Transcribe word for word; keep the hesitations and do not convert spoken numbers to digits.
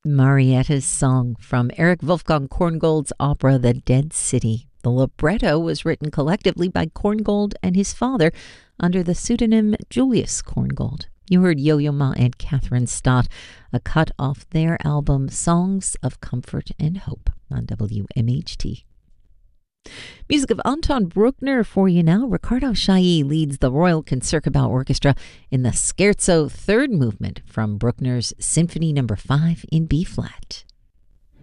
Marietta's song from Eric Wolfgang Korngold's opera The Dead City. The libretto was written collectively by Korngold and his father under the pseudonym Julius Korngold. You heard Yo-Yo Ma and Catherine Stott, a cut off their album Songs of Comfort and Hope on W M H T. Music of Anton Bruckner for you now. Ricardo Chailly leads the Royal Concertgebouw Orchestra in the Scherzo third movement from Bruckner's Symphony Number five in B-flat.